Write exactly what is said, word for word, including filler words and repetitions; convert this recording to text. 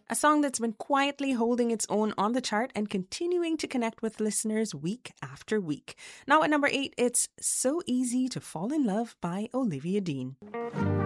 a song that's been quietly holding its own on the chart and continuing to connect with listeners week after week. Now at number eight, it's So Easy to Fall in Love by Olivia Dean.